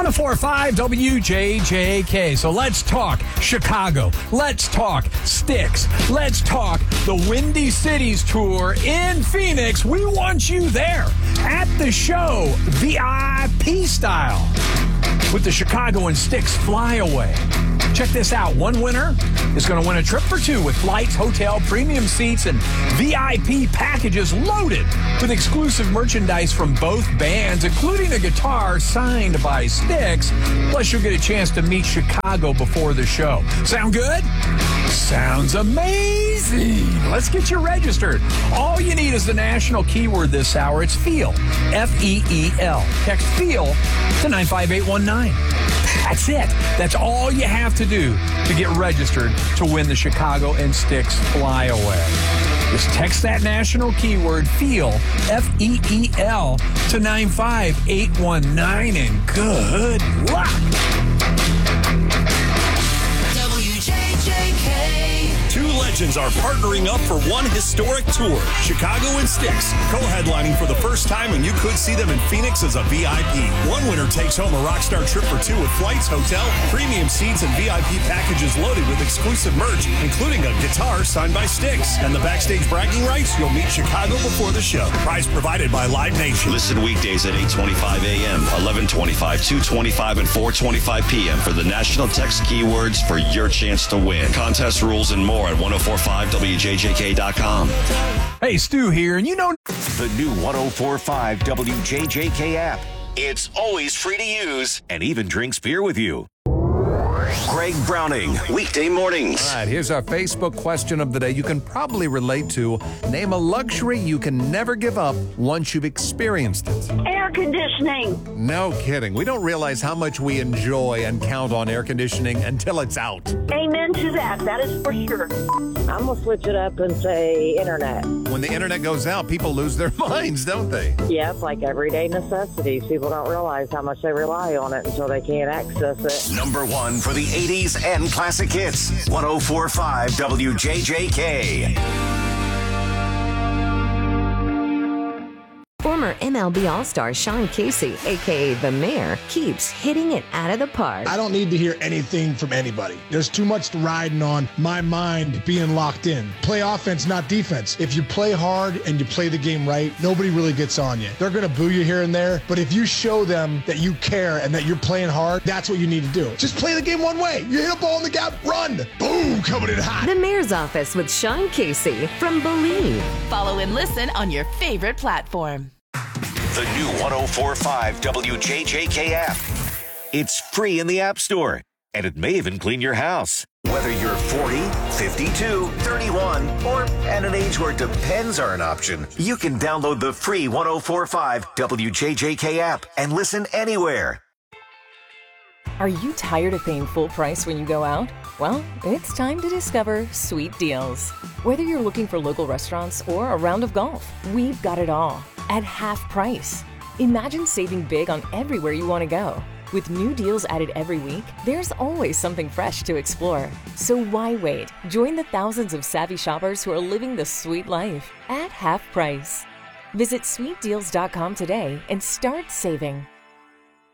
104.5 WJJK. So let's talk Chicago. Let's talk Styx. Let's talk the Windy Cities Tour in Phoenix. We want you there at the show, VIP style, with the Chicago and Styx Flyaway. Check this out. One winner is going to win a trip for two with flights, hotel, premium seats, and VIP packages loaded with exclusive merchandise from both bands, including a guitar signed by Styx. Plus, you'll get a chance to meet Chicago before the show. Sound good? Sounds amazing. Let's get you registered. All you need is the national keyword this hour. It's FEEL. F-E-E-L. Text FEEL to 95819. That's it. That's all you have to do to get registered to win the Chicago and Styx Flyaway. Just text that national keyword, FEEL, F-E-E-L, to 95819, and good luck. Two legends are partnering up for one historic tour. Chicago and Styx, co-headlining for the first time, and you could see them in Phoenix as a VIP. One winner takes home a rockstar trip for two with flights, hotel, premium seats, and VIP packages loaded with exclusive merch, including a guitar signed by Styx. And the backstage bragging rights, you'll meet Chicago before the show. Prize provided by Live Nation. Listen weekdays at 8:25 a.m., 11:25, 2:25, and 4:25 p.m. for the national text keywords for your chance to win. Contest rules and more at 1045wjjk.com. Hey, Stu here, and you know the new 1045 WJJK app. It's always free to use and even drinks beer with you. Greg Browning, weekday mornings. All right, here's our Facebook question of the day you can probably relate to. Name a luxury you can never give up once you've experienced it. Air conditioning. No kidding. We don't realize how much we enjoy and count on air conditioning until it's out. Amen to that. That is for sure. I'm going to switch it up and say internet. When the internet goes out, people lose their minds, don't they? Yeah, it's like everyday necessities. People don't realize how much they rely on it until they can't access it. Number one for the 80s and classic hits. 1045 WJJK. Former MLB All-Star Sean Casey, a.k.a. The Mayor, keeps hitting it out of the park. I don't need to hear anything from anybody. There's too much riding on my mind being locked in. Play offense, not defense. If you play hard and you play the game right, nobody really gets on you. They're going to boo you here and there, but if you show them that you care and that you're playing hard, that's what you need to do. Just play the game one way. You hit a ball in the gap, run. Boom, coming in hot. The Mayor's Office with Sean Casey from Believe. Follow and listen on your favorite platform. The new 1045 WJJK app. It's free in the App Store, and it may even clean your house. Whether you're 40, 52, 31, or at an age where depends are an option, you can download the free 1045 WJJK app and listen anywhere. Are you tired of paying full price when you go out? Well, it's time to discover Sweet Deals. Whether you're looking for local restaurants or a round of golf, we've got it all at half price. Imagine saving big on everywhere you want to go. With new deals added every week, there's always something fresh to explore. So why wait? Join the thousands of savvy shoppers who are living the sweet life at half price. Visit sweetdeals.com today and start saving.